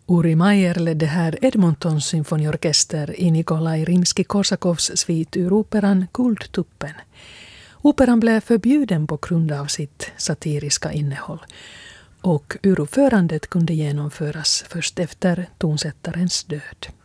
Uri Maier ledde här Edmontons symfoniorkester i Nikolaj Rimski-Korsakovs svit ur operan Guldtuppen. Operan blev förbjuden på grund av sitt satiriska innehåll och uruppförandet kunde genomföras först efter tonsättarens död.